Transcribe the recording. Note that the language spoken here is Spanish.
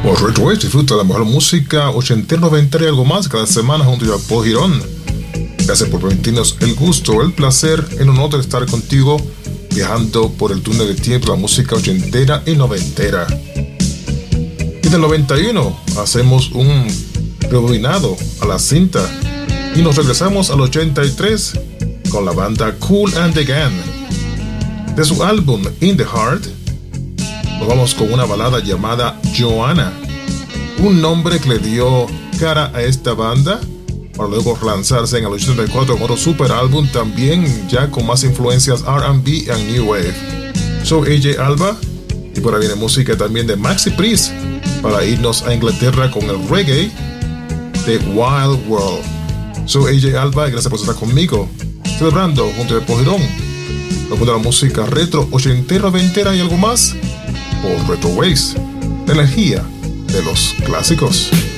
Por Retro Waves disfruta la mejor música ochentera, noventera y algo más cada semana junto a Paul Girón. Gracias por permitirnos el gusto, el placer, el honor de estar contigo viajando por el túnel del tiempo, la música ochentera y noventera. Y del 91 hacemos un rebobinado a la cinta y nos regresamos al 83 con la banda Kool and the Gang. De su álbum In the Heart nos vamos con una balada llamada Joanna, un nombre que le dio cara a esta banda para luego lanzarse en el 84 con otro super álbum también ya con más influencias R&B y New Wave. Soy AJ Alba y por ahí viene música también de Maxi Priest para irnos a Inglaterra con el reggae de Wild World. Soy AJ Alba y gracias por estar conmigo celebrando junto a Paul Girón de la música retro, ochentera, noventera y algo más por Retro Waves, la energía de los clásicos.